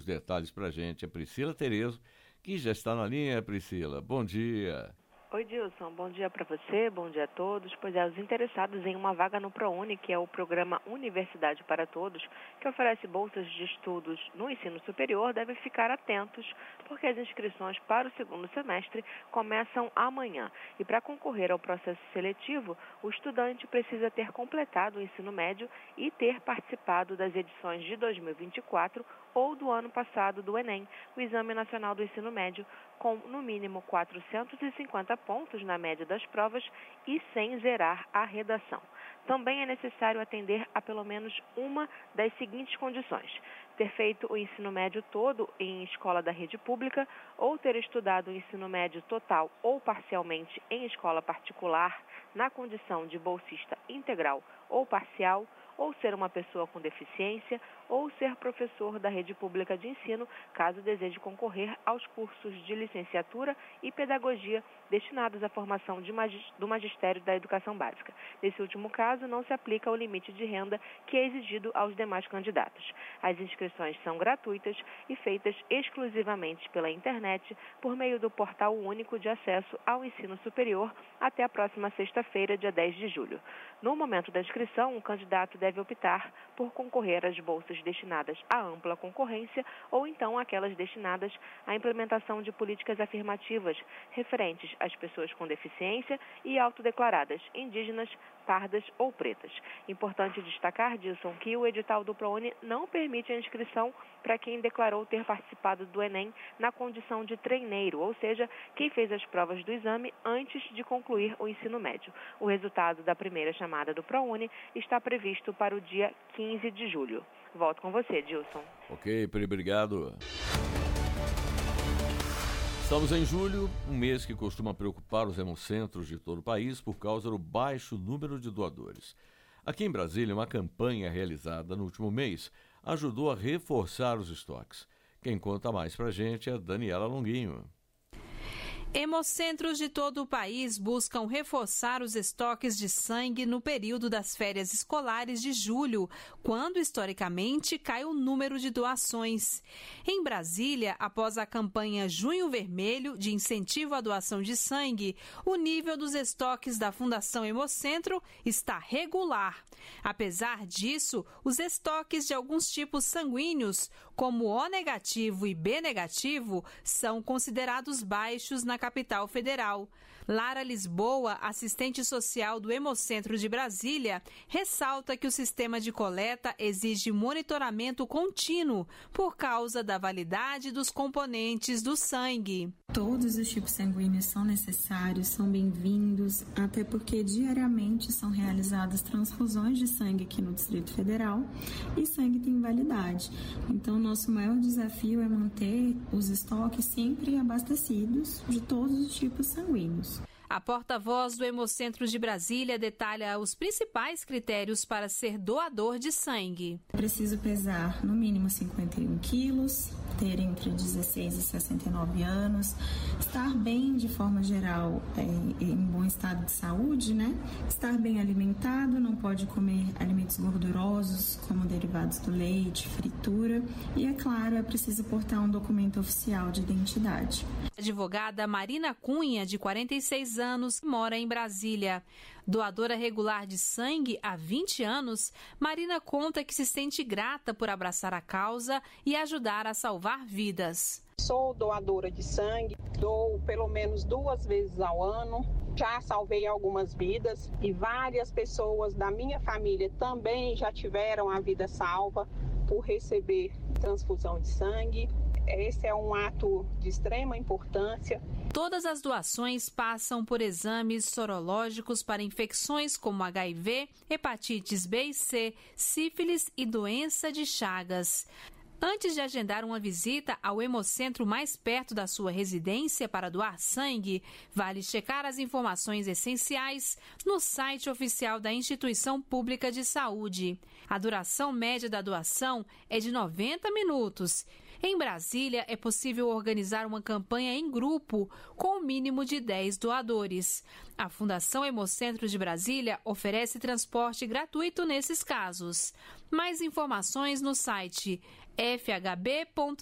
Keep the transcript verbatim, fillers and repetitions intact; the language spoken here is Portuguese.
os detalhes para a gente a Priscila Terezo, que já está na linha. Priscila, bom dia. Oi, Dilson. Bom dia para você, bom dia a todos. Pois é, os interessados em uma vaga no ProUni, que é o programa Universidade para Todos, que oferece bolsas de estudos no ensino superior, devem ficar atentos, porque as inscrições para o segundo semestre começam amanhã. E para concorrer ao processo seletivo, o estudante precisa ter completado o ensino médio e ter participado das edições de dois mil e vinte e quatro ou do ano passado do Enem, o Exame Nacional do Ensino Médio, com no mínimo quatrocentos e cinquenta pontos na média das provas e sem zerar a redação. Também é necessário atender a pelo menos uma das seguintes condições: ter feito o ensino médio todo em escola da rede pública ou ter estudado o ensino médio total ou parcialmente em escola particular na condição de bolsista integral ou parcial, ou ser uma pessoa com deficiência, ou ser professor da rede pública de ensino, caso deseje concorrer aos cursos de licenciatura e pedagogia destinados à formação de magis- do magistério da educação básica. Nesse último caso, não se aplica o limite de renda que é exigido aos demais candidatos. As inscrições são gratuitas e feitas exclusivamente pela internet, por meio do Portal Único de Acesso ao Ensino Superior, até a próxima sexta-feira, dia dez de julho. No momento da inscrição, o candidato deve optar por concorrer às bolsas destinadas à ampla concorrência ou então aquelas destinadas à implementação de políticas afirmativas referentes às pessoas com deficiência e autodeclaradas, indígenas, pardas ou pretas. Importante destacar, Dilson, que o edital do ProUni não permite a inscrição para quem declarou ter participado do Enem na condição de treineiro, ou seja, quem fez as provas do exame antes de concluir o ensino médio. O resultado da primeira chamada do ProUni está previsto para o dia quinze de julho. Volto com você, Dilson. Ok, Pri, obrigado. Estamos em julho, um mês que costuma preocupar os hemocentros de todo o país por causa do baixo número de doadores. Aqui em Brasília, uma campanha realizada no último mês ajudou a reforçar os estoques. Quem conta mais pra gente é a Daniela Longuinho. Hemocentros de todo o país buscam reforçar os estoques de sangue no período das férias escolares de julho, quando historicamente cai o número de doações. Em Brasília, após a campanha Junho Vermelho de incentivo à doação de sangue, o nível dos estoques da Fundação Hemocentro está regular. Apesar disso, os estoques de alguns tipos sanguíneos, como O negativo e B negativo, são considerados baixos na capital federal. Lara Lisboa, assistente social do Hemocentro de Brasília, ressalta que o sistema de coleta exige monitoramento contínuo por causa da validade dos componentes do sangue. Todos os tipos sanguíneos são necessários, são bem-vindos, até porque diariamente são realizadas transfusões de sangue aqui no Distrito Federal e sangue tem validade. Então, nosso maior desafio é manter os estoques sempre abastecidos de todos os tipos sanguíneos. A porta-voz do Hemocentro de Brasília detalha os principais critérios para ser doador de sangue. Preciso pesar no mínimo cinquenta e um quilos, ter entre dezesseis e sessenta e nove anos, estar bem de forma geral, é, em bom estado de saúde, né? Estar bem alimentado, não pode comer alimentos gordurosos, como derivados do leite, fritura. E, é claro, é preciso portar um documento oficial de identidade. Advogada Marina Cunha, de quarenta e seis anos, mora em Brasília. Doadora regular de sangue há vinte anos, Marina conta que se sente grata por abraçar a causa e ajudar a salvar vidas. Sou doadora de sangue, dou pelo menos duas vezes ao ano. Já salvei algumas vidas e várias pessoas da minha família também já tiveram a vida salva por receber transfusão de sangue. Esse é um ato de extrema importância. Todas as doações passam por exames sorológicos para infecções como H I V, hepatites B e C, sífilis e doença de Chagas. Antes de agendar uma visita ao hemocentro mais perto da sua residência para doar sangue, vale checar as informações essenciais no site oficial da Instituição Pública de Saúde. A duração média da doação é de noventa minutos. Em Brasília, é possível organizar uma campanha em grupo com o mínimo de dez doadores. A Fundação Hemocentro de Brasília oferece transporte gratuito nesses casos. Mais informações no site f h b ponto